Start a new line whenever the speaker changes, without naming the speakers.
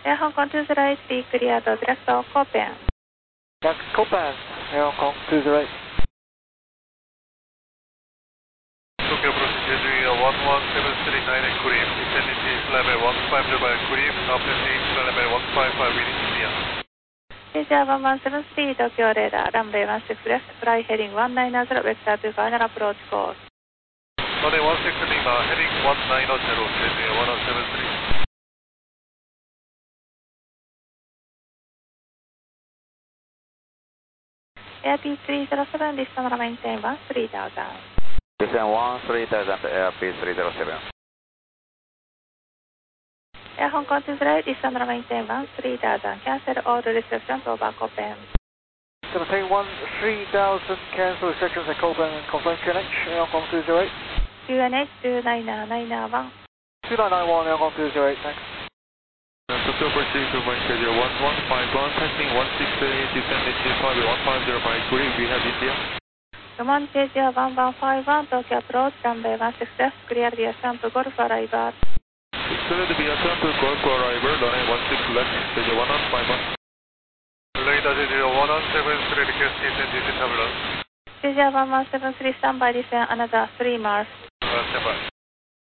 Air Hong Kong 208, be cleared direct Copen.
That's Copen, Air Hong Kong 208.
Tokyo approach Jeju 11739 clear. Descending to level 150 by clear. Approaching level 155 within India.
Asia 117 Tokyo radar, runway 16 left, fly heading 190, vector to final approach course.
Runway 16 Lima, heading 190, Jeju 1073.
Air P307, descend maintain 13,000.
Descend 13,000, Air P307.
Air Hong Kong 208, descend maintain 13,000, cancel all restrictions over Copen.
Gonna take 3000, cancel restrictions at Copen and confirm QNH, Air Hong Kong 208.
QNH 29991.
2991, Air Hong Kong 208, thanks.
Tokyo approach Jeju schedule 1151, passing 168, descending to level 150 by clear. We have India.
Command Asia 1151, Tokyo approach, runway 16 left, clear the ascent to Golf arrival.
Clear the ascent to Golf arrival, runway 16 left, schedule 1151. Radar Jeju 173, request descent using turbulence.
Asia 1173, standby descent another 3 miles.
Standby.